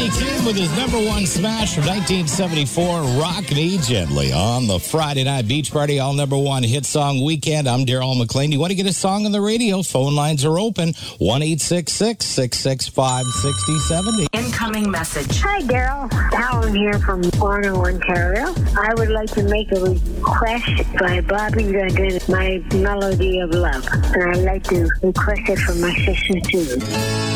Tiny Tim with his number one smash from 1974, Rock Me Gently, on the Friday Night Beach Party, all number one hit song weekend. I'm Daryl McLean. You want to get a song on the radio? Phone lines are open, 1-866-665-6070. Incoming message. Hi, Daryl. Helen here from Orno, Ontario. I would like to make a request by Bobby Dundon, My Melody of Love. And I'd like to request it for my sister, too.